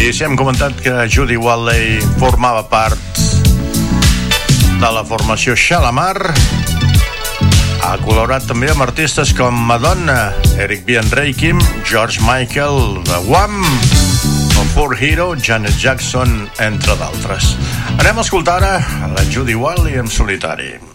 I sí, hem comentat que Judy Walley formava part de la formació Shalamar. Ha col·laborat també amb artistes com Madonna, Eric B. and Rakim, George Michael, The Wham, For Hero, Janet Jackson, entre d'altres. Anem a escoltar ara la Judy Walley en solitari.